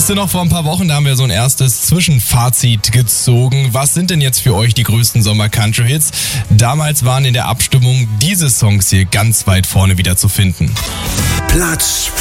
Wisst ihr noch, vor ein paar Wochen, da haben wir so ein erstes Zwischenfazit gezogen. Was sind denn jetzt für euch die größten Sommer-Country-Hits? Damals waren in der Abstimmung diese Songs hier ganz weit vorne wieder zu finden. Platz